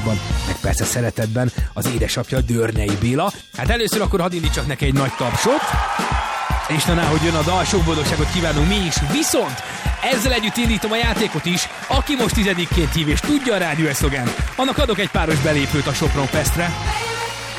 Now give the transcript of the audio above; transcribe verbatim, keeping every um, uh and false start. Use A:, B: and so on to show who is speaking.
A: boldogságban, meg persze szeretetben az édesapja Dörnei Béla. Hát először akkor hadd indítsak neki egy nagy tapsot. Isten áll, hogy jön a dal, sok boldogságot kívánunk mi is, viszont ezzel együtt indítom a játékot is, aki most tizedikként hív és tudja a rádió eszlogent, annak adok egy páros belépőt a Sopron Festre.